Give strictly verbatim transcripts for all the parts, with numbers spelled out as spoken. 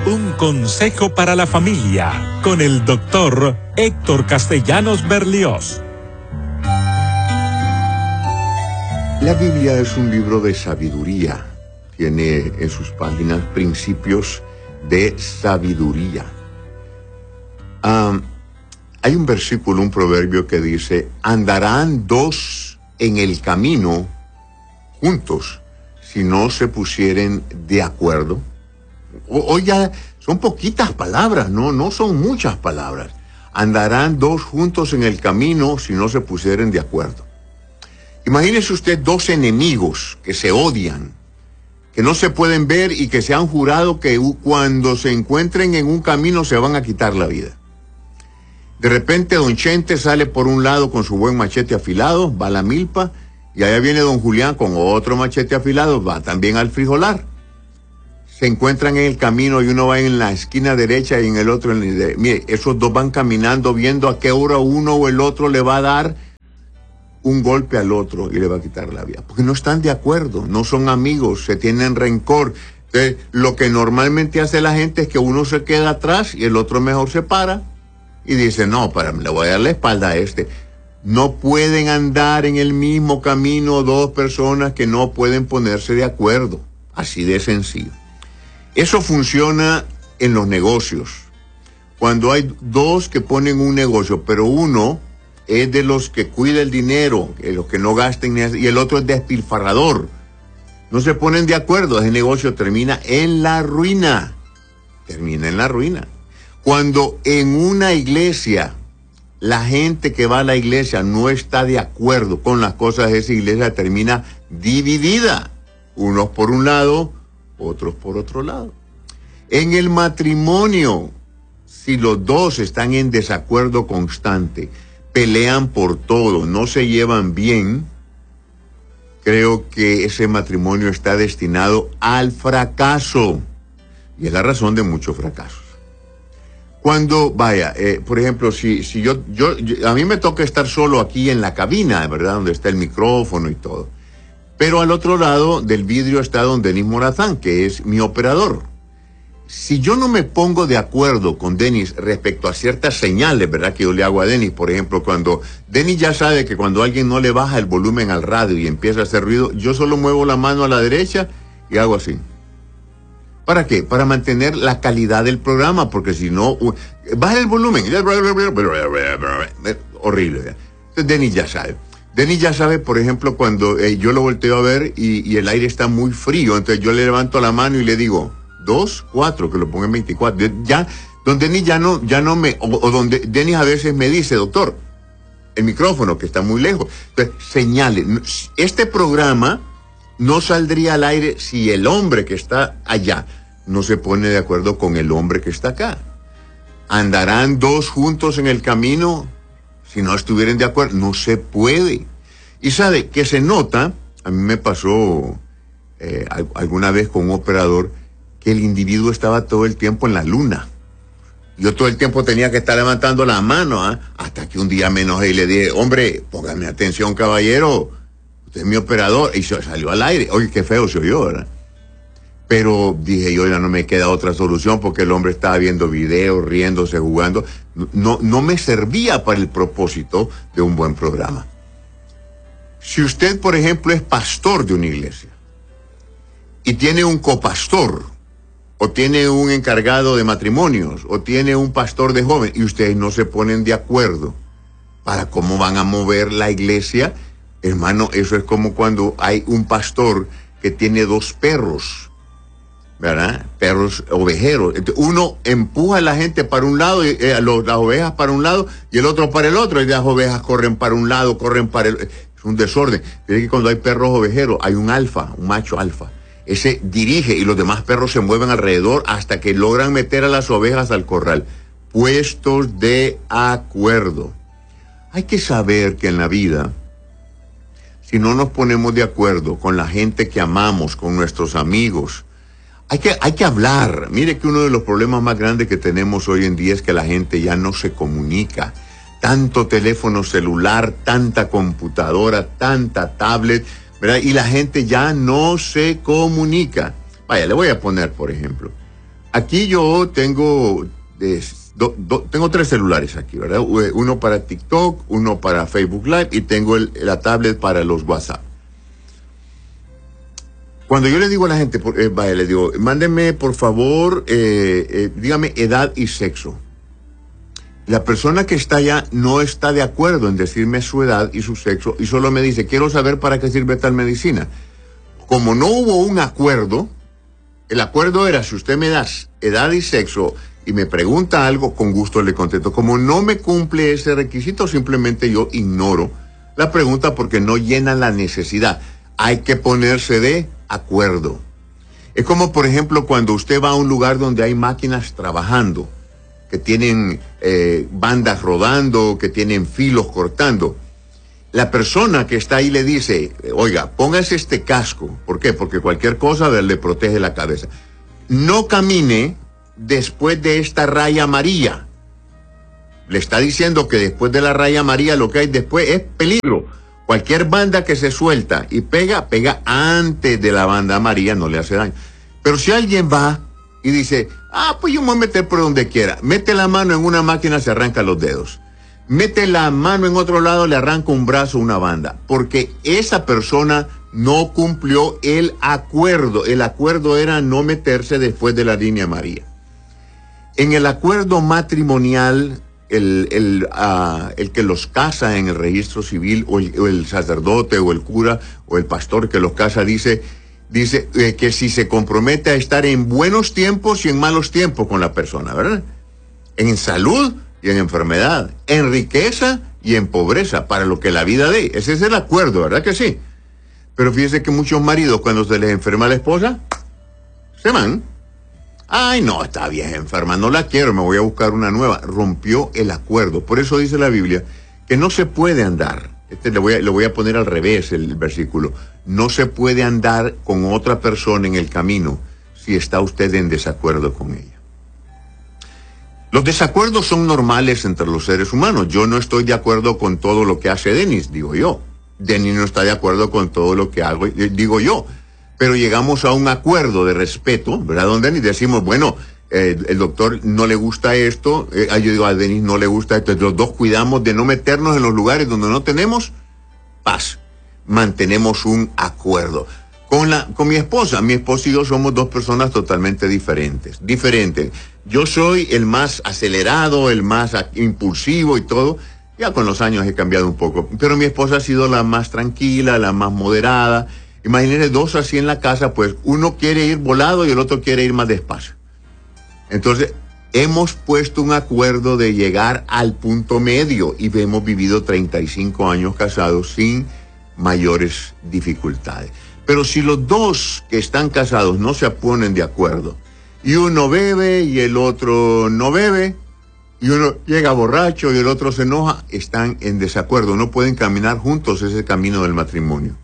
Un consejo para la familia con el doctor Héctor Castellanos Berlioz. La Biblia es un libro de sabiduría. Tiene en sus páginas principios de sabiduría. Um, hay un versículo, un proverbio que dice: andarán dos en el camino juntos si no se pusieren de acuerdo. Hoy ya son poquitas palabras, no, no son muchas palabras. Andarán dos juntos en el camino si no se pusieren de acuerdo. Imagínese usted dos enemigos que se odian, que no se pueden ver y que se han jurado que cuando se encuentren en un camino se van a quitar la vida. De repente don Chente sale por un lado con su buen machete afilado, va a la milpa, y allá viene don Julián con otro machete afilado, va también al frijolar. Se encuentran en el camino y uno va en la esquina derecha y en el otro en la derecha. Mire, esos dos van caminando viendo a qué hora uno o el otro le va a dar un golpe al otro y le va a quitar la vida. Porque no están de acuerdo, no son amigos, se tienen rencor. Entonces, lo que normalmente hace la gente es que uno se queda atrás y el otro mejor se para y dice: no, para, le voy a dar la espalda a este. No pueden andar en el mismo camino dos personas que no pueden ponerse de acuerdo. Así de sencillo. Eso funciona en los negocios. Cuando hay dos que ponen un negocio, pero uno es de los que cuida el dinero, de los que no gasten, y el otro es despilfarrador, no se ponen de acuerdo, ese negocio termina en la ruina. Termina en la ruina. Cuando en una iglesia la gente que va a la iglesia no está de acuerdo con las cosas de esa iglesia, termina dividida. Unos por un lado, otros por otro lado. En el matrimonio, si los dos están en desacuerdo constante, pelean por todo, no se llevan bien, creo que ese matrimonio está destinado al fracaso. Y es la razón de muchos fracasos. Cuando, vaya, eh, por ejemplo, si, si yo, yo, yo, a mí me toca estar solo aquí en la cabina, ¿verdad? Donde está el micrófono y todo. Pero al otro lado del vidrio está don Denis Morazán, que es mi operador. Si yo no me pongo de acuerdo con Denis respecto a ciertas señales, ¿verdad?, que yo le hago a Denis, por ejemplo, cuando Denis ya sabe que cuando alguien no le baja el volumen al radio y empieza a hacer ruido, yo solo muevo la mano a la derecha y hago así. ¿Para qué? Para mantener la calidad del programa, porque si no, uh, baja el volumen. Horrible. ¿verdad? Entonces Denis ya sabe. Denis ya sabe, por ejemplo, cuando eh, yo lo volteo a ver y, y el aire está muy frío, entonces yo le levanto la mano y le digo, dos, cuatro, que lo ponga en veinticuatro. Ya, don Denis ya no, ya no me, o, o donde Denis a veces me dice, doctor, el micrófono que está muy lejos. Entonces, señale, este programa no saldría al aire si el hombre que está allá no se pone de acuerdo con el hombre que está acá. ¿Andarán dos juntos en el camino? Si no estuvieran de acuerdo, no se puede. Y sabe que se nota, a mí me pasó eh, alguna vez con un operador, que el individuo estaba todo el tiempo en la luna. Yo todo el tiempo tenía que estar levantando la mano, ¿eh? Hasta que un día me enojé y le dije, hombre, póngame atención, caballero, usted es mi operador, y se salió al aire. Oye, qué feo se oyó, ¿verdad? Pero dije yo, ya no me queda otra solución porque el hombre estaba viendo videos, riéndose, jugando. No, no me servía para el propósito de un buen programa. Si usted, por ejemplo, es pastor de una iglesia y tiene un copastor, o tiene un encargado de matrimonios, o tiene un pastor de jóvenes, y ustedes no se ponen de acuerdo para cómo van a mover la iglesia, hermano, eso es como cuando hay un pastor que tiene dos perros, ¿verdad? Perros ovejeros. Uno empuja a la gente para un lado, y, eh, los, las ovejas para un lado, y el otro para el otro, y las ovejas corren para un lado, corren para el... Es un desorden. Fíjate que cuando hay perros ovejeros, hay un alfa, un macho alfa. Ese dirige y los demás perros se mueven alrededor hasta que logran meter a las ovejas al corral. Puestos de acuerdo. Hay que saber que en la vida, si no nos ponemos de acuerdo con la gente que amamos, con nuestros amigos, hay que, hay que hablar. Mire que uno de los problemas más grandes que tenemos hoy en día es que la gente ya no se comunica. Tanto teléfono celular, tanta computadora, tanta tablet, ¿verdad? Y la gente ya no se comunica. Vaya, le voy a poner, por ejemplo, aquí yo tengo, eh, do, do, tengo tres celulares aquí, ¿verdad? Uno para TikTok, uno para Facebook Live y tengo el, la tablet para los WhatsApp. Cuando yo le digo a la gente, eh, vaya, le digo, mándenme por favor, eh, eh, dígame edad y sexo. La persona que está allá no está de acuerdo en decirme su edad y su sexo y solo me dice, quiero saber para qué sirve tal medicina. Como no hubo un acuerdo, el acuerdo era, si usted me da edad y sexo y me pregunta algo, con gusto le contesto. Como no me cumple ese requisito, simplemente yo ignoro la pregunta porque no llena la necesidad. Hay que ponerse de acuerdo. Es como, por ejemplo, cuando usted va a un lugar donde hay máquinas trabajando, que tienen eh, bandas rodando, que tienen filos cortando. La persona que está ahí le dice, oiga, póngase este casco. ¿Por qué? Porque cualquier cosa le protege la cabeza. No camine después de esta raya amarilla. Le está diciendo que después de la raya amarilla lo que hay después es peligro. Cualquier banda que se suelta y pega, pega antes de la banda amarilla, no le hace daño. Pero si alguien va y dice, ah, pues yo me voy a meter por donde quiera. Mete la mano en una máquina, se arranca los dedos. Mete la mano en otro lado, le arranca un brazo, una banda. Porque esa persona no cumplió el acuerdo. El acuerdo era no meterse después de la línea amarilla. En el acuerdo matrimonial, el, el, uh, el que los casa en el registro civil, o el, o el sacerdote, o el cura, o el pastor que los casa, dice... Dice eh, que si se compromete a estar en buenos tiempos y en malos tiempos con la persona, ¿verdad? En salud y en enfermedad, en riqueza y en pobreza, para lo que la vida dé. Ese es el acuerdo, ¿verdad que sí? Pero fíjese que muchos maridos, cuando se les enferma la esposa, se van. Ay, no, está bien enferma, no la quiero, me voy a buscar una nueva. Rompió el acuerdo. Por eso dice la Biblia que no se puede andar. Este le voy a, le voy a poner al revés el, el versículo. No se puede andar con otra persona en el camino si está usted en desacuerdo con ella. Los desacuerdos son normales entre los seres humanos. Yo no estoy de acuerdo con todo lo que hace Denis, digo yo. Denis no está de acuerdo con todo lo que hago, digo yo. Pero llegamos a un acuerdo de respeto, ¿verdad, don Denis? Decimos, bueno, eh, el doctor no le gusta esto, eh, yo digo a Denis no le gusta esto. Los dos cuidamos de no meternos en los lugares donde no tenemos paz. Mantenemos un acuerdo. Con la, con mi esposa, mi esposa y yo somos dos personas totalmente diferentes, diferentes. Yo soy el más acelerado, el más impulsivo y todo. Ya con los años he cambiado un poco, pero mi esposa ha sido la más tranquila, la más moderada. Imagínense dos así en la casa, pues uno quiere ir volado y el otro quiere ir más despacio. Entonces, hemos puesto un acuerdo de llegar al punto medio y hemos vivido treinta y cinco años casados sin mayores dificultades. Pero si los dos que están casados no se ponen de acuerdo y uno bebe y el otro no bebe y uno llega borracho y el otro se enoja, están en desacuerdo, no pueden caminar juntos ese camino del matrimonio.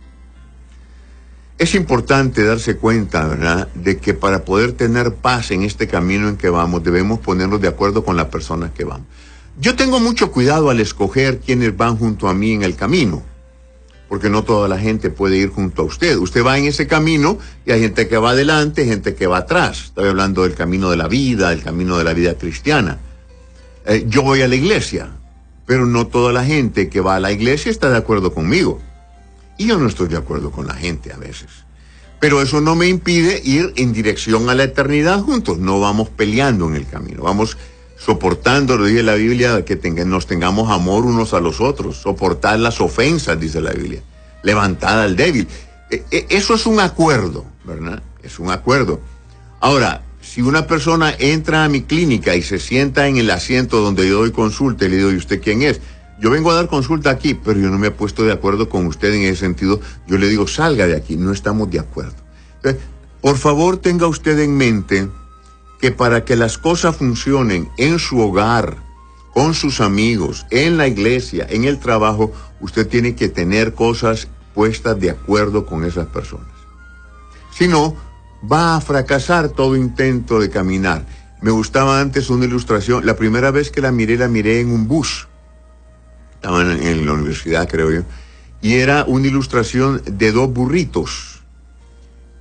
Es importante darse cuenta, ¿verdad?, de que para poder tener paz en este camino en que vamos, debemos ponernos de acuerdo con las personas que vamos. Yo tengo mucho cuidado al escoger quienes van junto a mí en el camino, porque no toda la gente puede ir junto a usted. Usted va en ese camino y hay gente que va adelante, gente que va atrás. Estoy hablando del camino de la vida, del camino de la vida cristiana. Eh, yo voy a la iglesia, pero no toda la gente que va a la iglesia está de acuerdo conmigo. Y yo no estoy de acuerdo con la gente a veces. Pero eso no me impide ir en dirección a la eternidad juntos. No vamos peleando en el camino, vamos soportando, lo dice la Biblia, que tenga, nos tengamos amor unos a los otros, soportar las ofensas, dice la Biblia, levantar al débil. E, e, eso es un acuerdo, ¿verdad? Es un acuerdo. Ahora, si una persona entra a mi clínica y se sienta en el asiento donde yo doy consulta y le digo, ¿y usted quién es? Yo vengo a dar consulta aquí, pero yo no me he puesto de acuerdo con usted en ese sentido. Yo le digo, salga de aquí, no estamos de acuerdo. Entonces, por favor, tenga usted en mente que para que las cosas funcionen en su hogar, con sus amigos, en la iglesia, en el trabajo, usted tiene que tener cosas puestas de acuerdo con esas personas. Si no, va a fracasar todo intento de caminar. Me gustaba antes una ilustración. La primera vez que la miré, la miré en un bus. Estaban en, en la universidad, creo yo. Y era una ilustración de dos burritos.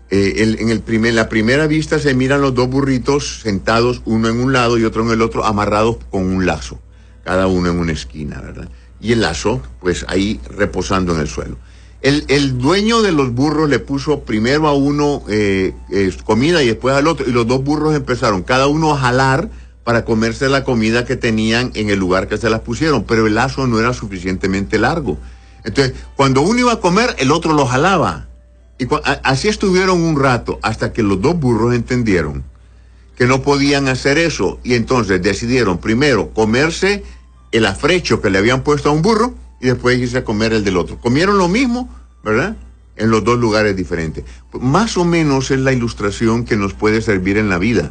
Eh, el, en el primer, la primera vista se miran los dos burritos sentados, uno en un lado y otro en el otro, amarrados con un lazo, cada uno en una esquina, ¿verdad? Y el lazo, pues ahí reposando en el suelo. El, el dueño de los burros le puso primero a uno eh, eh, comida y después al otro, y los dos burros empezaron cada uno a jalar para comerse la comida que tenían en el lugar que se las pusieron, pero el lazo no era suficientemente largo. Entonces, cuando uno iba a comer, el otro lo jalaba. Y cu- a- así estuvieron un rato, hasta que los dos burros entendieron que no podían hacer eso, y entonces decidieron primero comerse el afrecho que le habían puesto a un burro, y después irse a comer el del otro. Comieron lo mismo, ¿verdad? En los dos lugares diferentes. Más o menos es la ilustración que nos puede servir en la vida.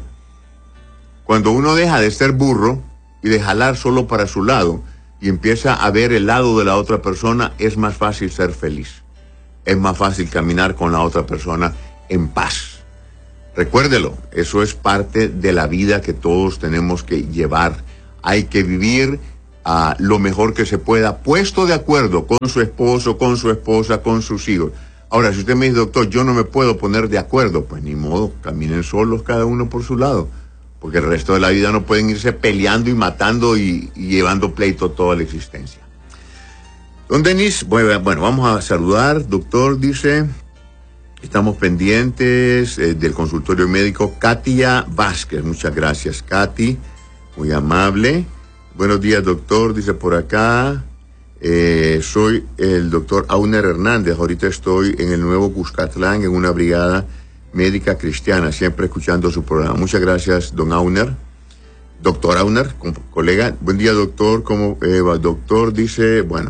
Cuando uno deja de ser burro y de jalar solo para su lado y empieza a ver el lado de la otra persona, es más fácil ser feliz. Es más fácil caminar con la otra persona en paz. Recuérdelo, eso es parte de la vida que todos tenemos que llevar. Hay que vivir Uh, lo mejor que se pueda, puesto de acuerdo con su esposo, con su esposa, con sus hijos. Ahora, si usted me dice, doctor, yo no me puedo poner de acuerdo, pues ni modo, caminen solos cada uno por su lado, porque el resto de la vida no pueden irse peleando y matando y, y llevando pleito toda la existencia. Don Denis, bueno, bueno, vamos a saludar, doctor, dice, estamos pendientes eh, del consultorio médico. Katia Vázquez, muchas gracias, Katy, muy amable. Buenos días, doctor, dice por acá, eh, soy el doctor Auner Hernández, ahorita estoy en el Nuevo Cuscatlán, en una brigada médica cristiana, siempre escuchando su programa. Muchas gracias, don Auner, doctor Auner, colega. Buen día, doctor, ¿cómo eh, va? Doctor, dice, bueno,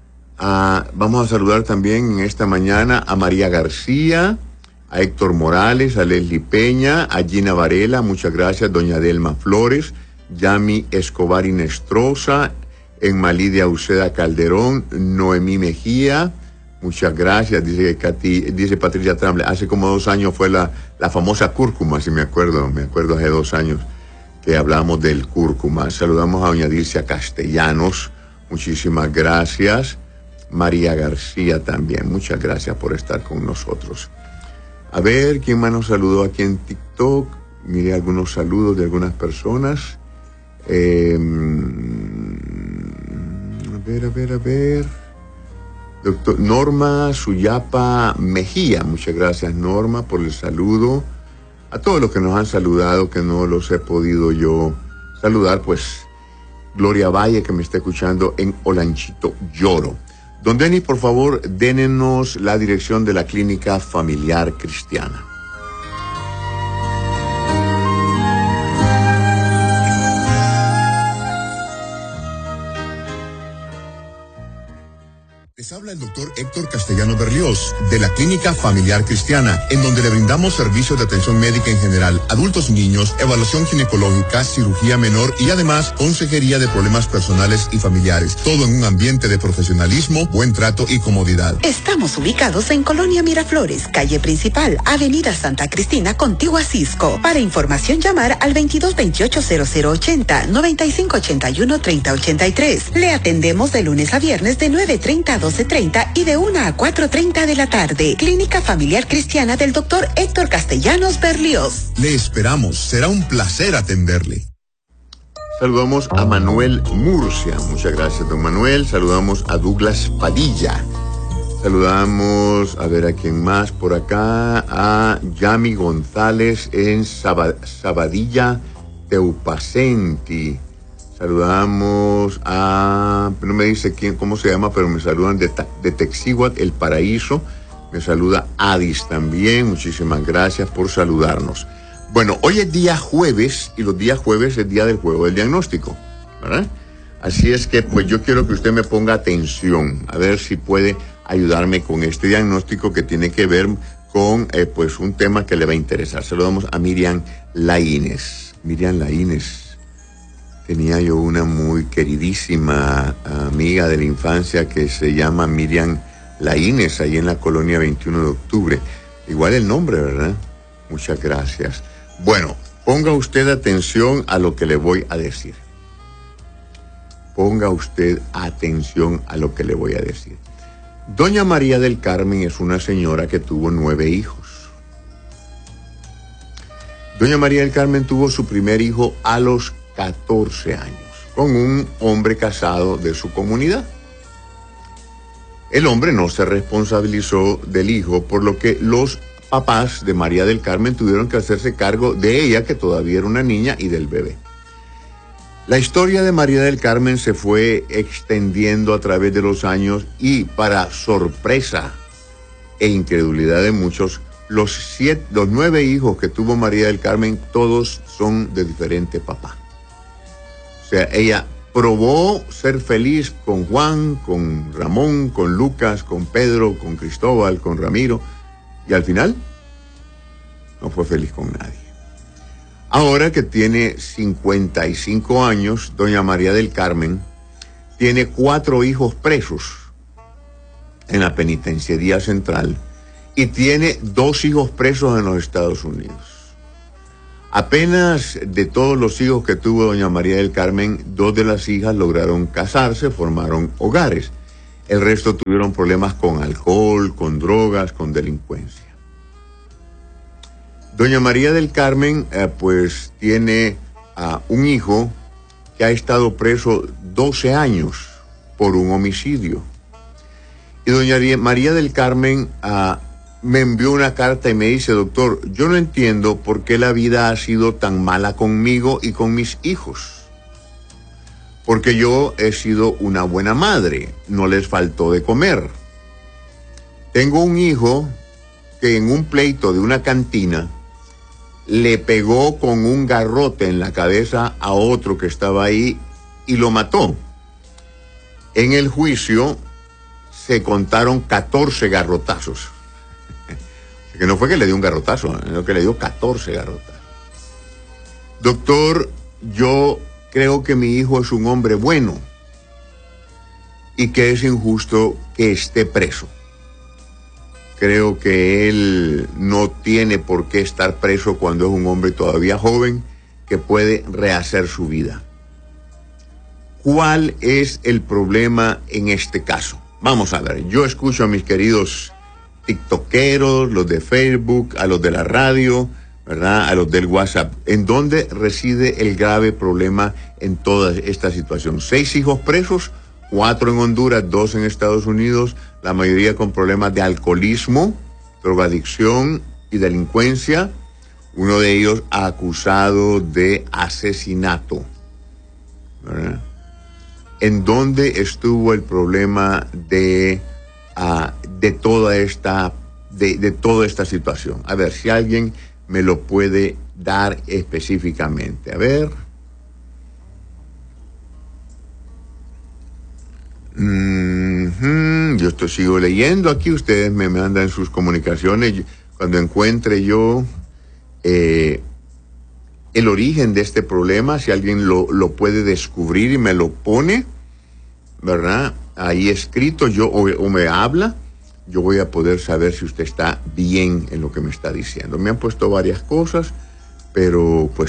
uh, vamos a saludar también en esta mañana a María García, a Héctor Morales, a Leslie Peña, a Gina Varela, muchas gracias, doña Delma Flores, Yami Escobar Inestrosa, en Malidia Uceda Calderón, Noemí Mejía, muchas gracias, dice Katy, dice Patricia Tramble, hace como dos años fue la, la famosa cúrcuma, si me acuerdo, me acuerdo hace dos años que hablamos del cúrcuma. Saludamos a doña Dircia Castellanos, muchísimas gracias, María García también, muchas gracias por estar con nosotros. A ver, ¿quién más nos saludó aquí en TikTok? Miré algunos saludos de algunas personas. Eh, a ver, a ver, a ver. Doctor Norma Suyapa Mejía, muchas gracias, Norma, por el saludo. A todos los que nos han saludado, que no los he podido yo saludar, pues Gloria Valle, que me está escuchando en Olanchito Lloro. Don Denis, por favor, dénenos la dirección de la Clínica Familiar Cristiana. Les habla el doctor Héctor Castellanos Berlioz, de la Clínica Familiar Cristiana, en donde le brindamos servicios de atención médica en general, adultos y niños, evaluación ginecológica, cirugía menor y además consejería de problemas personales y familiares. Todo en un ambiente de profesionalismo, buen trato y comodidad. Estamos ubicados en Colonia Miraflores, calle principal, avenida Santa Cristina, contigua a Cisco. Para información, llamar al veintidós veintiocho cero cero ochenta, noventa y cinco ochenta y uno treinta ochenta y tres. Le atendemos de lunes a viernes de nueve treinta a doce treinta y de una a cuatro treinta de la tarde. Clínica Familiar Cristiana del doctor Héctor Castellanos Berlioz. Le esperamos, será un placer atenderle. Saludamos a Manuel Murcia, muchas gracias, don Manuel. Saludamos a Douglas Padilla. Saludamos, a ver a quién más por acá, a Yami González en Sabadilla, Teupacenti. Saludamos a, no me dice quién, cómo se llama, pero me saludan de, de Texíhuat, El Paraíso. Me saluda Adis también, muchísimas gracias por saludarnos. Bueno, hoy es día jueves y los días jueves es día del juego del diagnóstico, ¿verdad? Así es que pues yo quiero que usted me ponga atención, a ver si puede ayudarme con este diagnóstico que tiene que ver con eh, pues un tema que le va a interesar. Saludamos a Miriam Laínez. Miriam Laínez. Tenía yo una muy queridísima amiga de la infancia que se llama Miriam Laínez, ahí en la colonia veintiuno de octubre. Igual el nombre, ¿verdad? Muchas gracias. Bueno, ponga usted atención a lo que le voy a decir. Ponga usted atención a lo que le voy a decir. Doña María del Carmen es una señora que tuvo nueve hijos. Doña María del Carmen tuvo su primer hijo a los catorce años, con un hombre casado de su comunidad. El hombre no se responsabilizó del hijo, por lo que los papás de María del Carmen tuvieron que hacerse cargo de ella, que todavía era una niña, y del bebé. La historia de María del Carmen se fue extendiendo a través de los años y, para sorpresa e incredulidad de muchos, los, siete, los nueve hijos que tuvo María del Carmen, todos son de diferente papá. O sea, ella probó ser feliz con Juan, con Ramón, con Lucas, con Pedro, con Cristóbal, con Ramiro, y al final no fue feliz con nadie. Ahora que tiene cincuenta y cinco años, doña María del Carmen tiene cuatro hijos presos en la penitenciaría central y tiene dos hijos presos en los Estados Unidos. Apenas de todos los hijos que tuvo doña María del Carmen, dos de las hijas lograron casarse, formaron hogares. El resto tuvieron problemas con alcohol, con drogas, con delincuencia. Doña María del Carmen, eh, pues, tiene uh, un hijo que ha estado preso doce años por un homicidio. Y doña María del Carmen uh, me envió una carta y me dice: doctor, yo no entiendo por qué la vida ha sido tan mala conmigo y con mis hijos. Porque yo he sido una buena madre, no les faltó de comer. Tengo un hijo que en un pleito de una cantina le pegó con un garrote en la cabeza a otro que estaba ahí y lo mató. En el juicio se contaron catorce garrotazos. Que no fue que le dio un garrotazo, sino que le dio catorce garrotazos. Doctor, yo creo que mi hijo es un hombre bueno y que es injusto que esté preso. Creo que él no tiene por qué estar preso cuando es un hombre todavía joven que puede rehacer su vida. ¿Cuál es el problema en este caso? Vamos a ver, yo escucho a mis queridos tiktokeros, los de Facebook, a los de la radio, ¿verdad? A los del WhatsApp. ¿En dónde reside el grave problema en toda esta situación? Seis hijos presos, cuatro en Honduras, dos en Estados Unidos, la mayoría con problemas de alcoholismo, drogadicción y delincuencia. Uno de ellos acusado de asesinato, ¿verdad? ¿En dónde estuvo el problema de, uh, de toda esta, de, de toda esta situación? A ver, si alguien me lo puede dar específicamente. A ver. Mm-hmm. Yo esto sigo leyendo aquí, ustedes me mandan sus comunicaciones. Cuando encuentre yo eh, el origen de este problema, si alguien lo, lo puede descubrir y me lo pone, ¿verdad? Ahí escrito, yo o, o me habla, yo voy a poder saber si usted está bien en lo que me está diciendo. Me han puesto varias cosas, pero pues